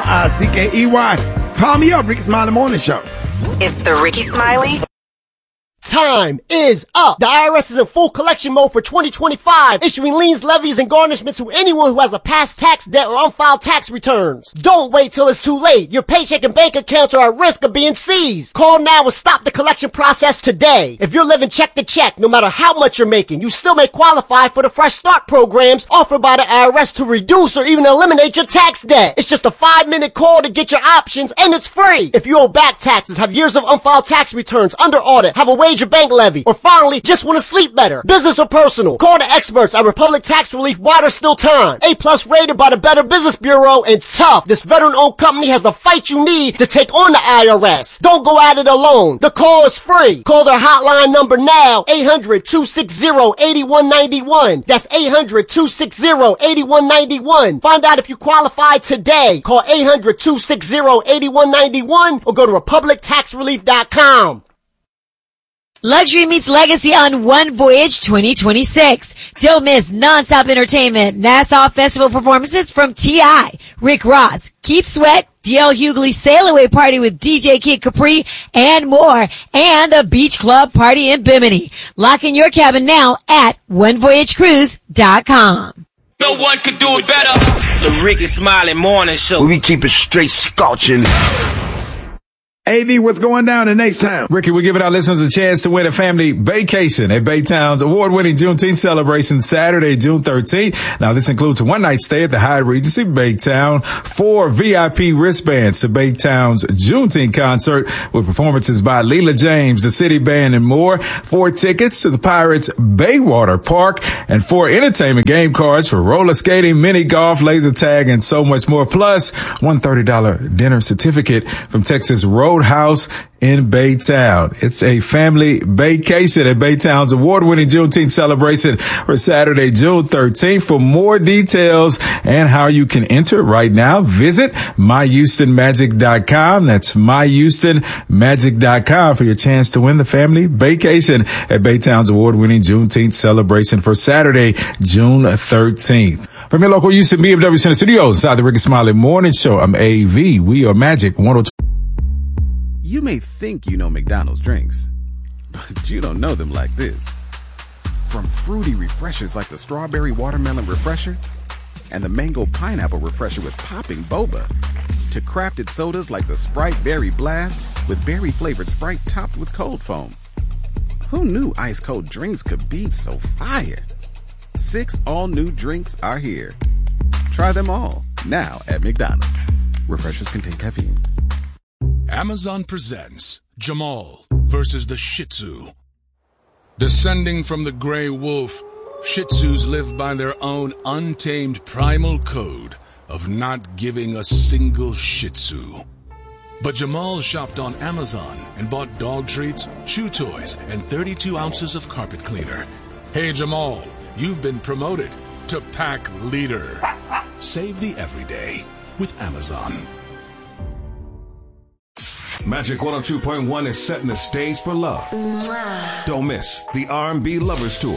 R-I-C-K-E-Y. Call me up, Ricky Smiley Morning Show. It's the Ricky Smiley. Time is up. The IRS is in full collection mode for 2025, issuing liens, levies, and garnishments to anyone who has a past tax debt or unfiled tax returns. Don't wait till it's too late. Your paycheck and bank accounts are at risk of being seized. Call now and stop the collection process today. If you're living check to check, no matter how much you're making, you still may qualify for the Fresh Start programs offered by the IRS to reduce or even eliminate your tax debt. It's just a 5-minute call to get your options, and it's free. If you owe back taxes, have years of unfiled tax returns, under audit, have a wage or bank levy, or finally just want to sleep better, business or personal, call the experts at Republic Tax Relief while there's still time. A+ rated by the Better Business Bureau, and tough. This veteran-owned company has the fight you need to take on the IRS. Don't go at it alone. The call is free. Call their hotline number now, 800-260-8191. That's 800-260-8191. Find out if you qualify today. Call 800-260-8191 or go to republictaxrelief.com. Luxury meets legacy on One Voyage 2026. Don't miss non-stop entertainment, Nassau Festival performances from T.I., Rick Ross, Keith Sweat, D.L. Hughley Sail Away Party with DJ Kid Capri, and more, and a beach club party in Bimini. Lock in your cabin now at onevoyagecruise.com. No one could do it better. The Ricky Smiley Morning Show. We keep it straight scorching. AV, what's going down in H-Town? Ricky, we're giving our listeners a chance to win a family vacation at Baytown's award-winning Juneteenth celebration Saturday, June 13th. Now, this includes a one-night stay at the Hyatt Regency Baytown, 4 VIP wristbands to Baytown's Juneteenth concert with performances by Leela James, the City Band, and more, 4 tickets to the Pirates Baywater Park, and 4 entertainment game cards for roller skating, mini golf, laser tag, and so much more, plus one $30 dinner certificate from Texas Roadhouse in Baytown. It's a family vacation at Baytown's award-winning Juneteenth celebration for Saturday, June 13th. For more details and how you can enter right now, visit myhoustonmagic.com. That's myhoustonmagic.com for your chance to win the family vacation at Baytown's award-winning Juneteenth celebration for Saturday, June 13th. From your local Houston BMW Center Studios, inside the Ricky Smiley Morning Show, I'm AV. We are Magic 102. You may think you know McDonald's drinks, but you don't know them like this. From fruity refreshers like the Strawberry Watermelon Refresher and the Mango Pineapple Refresher with popping boba, to crafted sodas like the Sprite Berry Blast with berry-flavored Sprite topped with cold foam. Who knew ice-cold drinks could be so fire? 6 all-new drinks are here. Try them all, now at McDonald's. Refreshers contain caffeine. Amazon presents Jamal versus the Shih Tzu. Descending from the gray wolf, Shih Tzus live by their own untamed primal code of not giving a single Shih Tzu. But Jamal shopped on Amazon and bought dog treats, chew toys, and 32 ounces of carpet cleaner. Hey Jamal, you've been promoted to pack leader. Save the everyday with Amazon. Magic 102.1 is setting the stage for love. Don't miss the R&B Lovers Tour,